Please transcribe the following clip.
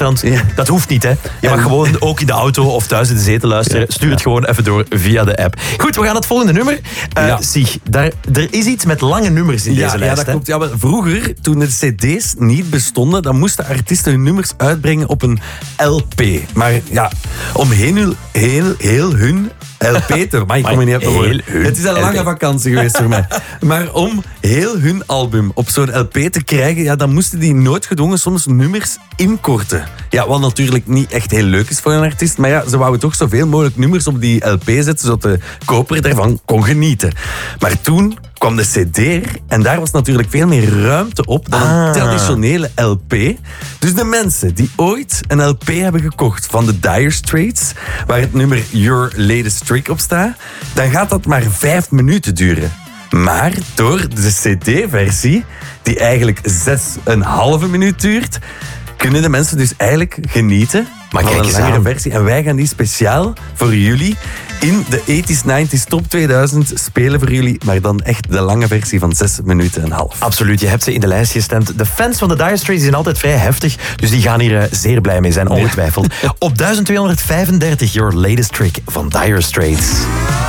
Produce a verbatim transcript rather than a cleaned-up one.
Ja. Dat hoeft niet, hè. Je mag gewoon ook in de auto of thuis in de zetel luisteren. Stuur het gewoon even door via de app. Goed, we gaan het volgende nummer. Uh, ja. Zie, daar, er is iets met lange nummers in ja, deze ja, lijst. Dat hè? klopt. Ja, maar vroeger, toen de cd's niet bestonden, dan moesten artiesten hun nummers uitbrengen op een L P. Maar ja, om heel, heel, heel hun L P te... Maar ik kom er niet op te horen. Het is een lange L P. vakantie geweest voor mij. Maar om heel hun album op zo'n L P te krijgen, ja, dan moesten die noodgedwongen soms nummers inkorten. Ja, wat natuurlijk niet echt heel leuk is voor een artiest. Maar ja, ze wouden toch zoveel mogelijk nummers op die L P zetten, zodat de koper daarvan kon genieten. Maar toen kwam de cd er en daar was natuurlijk veel meer ruimte op dan een Ah. traditionele L P. Dus de mensen die ooit een L P hebben gekocht van de Dire Straits, waar het nummer Your Latest Trick op staat, dan gaat dat maar vijf minuten duren. Maar door de cd-versie, die eigenlijk zes en halve minuut duurt, kunnen de mensen dus eigenlijk genieten Maar van kijk een eens langere aan. versie. En wij gaan die speciaal voor jullie in de tachtiger, negentiger Top tweeduizend spelen voor jullie. Maar dan echt de lange versie van zes minuten en een half. Absoluut, je hebt ze in de lijst gestemd. De fans van de Dire Straits zijn altijd vrij heftig, dus die gaan hier uh, zeer blij mee zijn, ongetwijfeld. Op duizend tweehonderdvijfendertig, Your Latest Trick van Dire Straits.